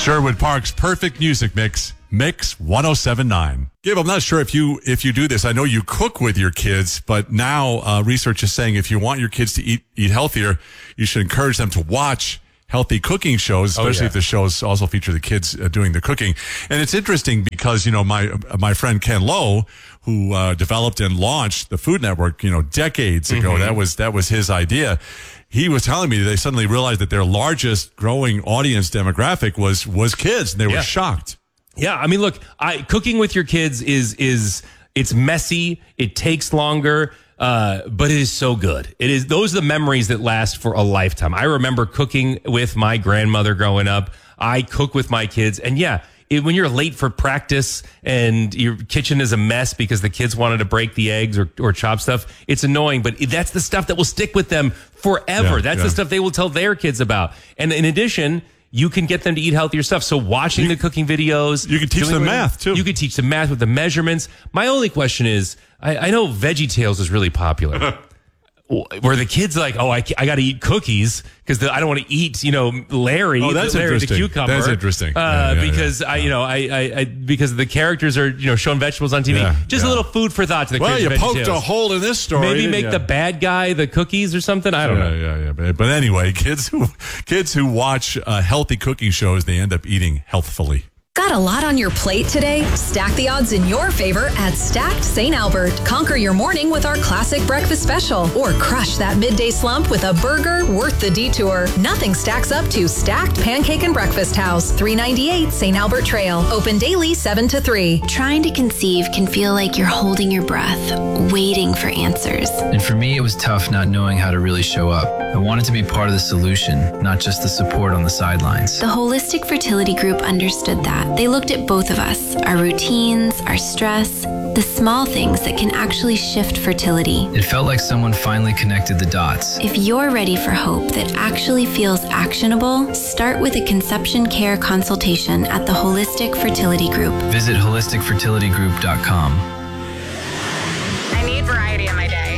Sherwood Park's perfect music mix, Mix 107.9. Gabe, I'm not sure if you do this. I know you cook with your kids, but now research is saying if you want your kids to eat healthier, you should encourage them to watch healthy cooking shows, especially if the shows also feature the kids doing the cooking. And it's interesting because, my friend Ken Lowe, who developed and launched the Food Network, decades ago, that was his idea. He was telling me they suddenly realized that their largest growing audience demographic was kids, and they were shocked. Yeah, I mean, look, cooking with your kids it's messy, it takes longer, but it is so good. Those are the memories that last for a lifetime. I remember cooking with my grandmother growing up. I cook with my kids, and when you're late for practice and your kitchen is a mess because the kids wanted to break the eggs or chop stuff, it's annoying, but that's the stuff that will stick with them forever. That's the stuff they will tell their kids about. And in addition, you can get them to eat healthier stuff. So watching the cooking videos. You can teach them math, too. You can teach them math with the measurements. My only question is, I know VeggieTales is really popular. Where the kids are like, I got to eat cookies because I don't want to eat, Larry. That's Larry interesting. the cucumber. That's interesting. Because because the characters are showing vegetables on TV. A little food for thought to the kids. Well, you poked a hole in this story. Maybe make the bad guy the cookies or something. I don't know. Yeah. But anyway, kids who watch healthy cooking shows, they end up eating healthfully. Got a lot on your plate today? Stack the odds in your favor at Stacked St. Albert. Conquer your morning with our classic breakfast special or crush that midday slump with a burger worth the detour. Nothing stacks up to Stacked Pancake and Breakfast House, 398 St. Albert Trail. Open daily 7 to 3. Trying to conceive can feel like you're holding your breath, waiting for answers. And for me, it was tough not knowing how to really show up. I wanted to be part of the solution, not just the support on the sidelines. The Holistic Fertility Group understood that. They looked at both of us, our routines, our stress, the small things that can actually shift fertility. It felt like someone finally connected the dots. If you're ready for hope that actually feels actionable, start with a conception care consultation at the Holistic Fertility Group. Visit holisticfertilitygroup.com. I need variety in my day.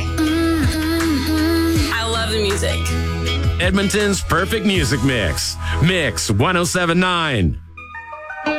I love the music. Edmonton's perfect music mix. Mix 107.9.